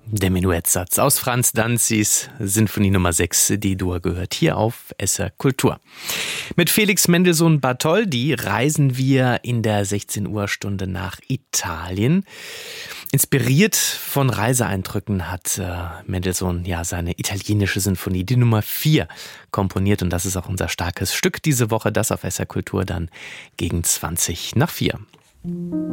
Der Menuettsatz aus Franz Danzis Sinfonie Nummer 6, D-Dur, gehört hier auf SR Kultur. Mit Felix Mendelssohn Bartholdy reisen wir in der 16 Uhr Stunde nach Italien. Inspiriert von Reiseeindrücken hat Mendelssohn ja seine italienische Sinfonie, die Nummer 4, komponiert. Und das ist auch unser starkes Stück diese Woche, das auf SR Kultur dann gegen 4:20.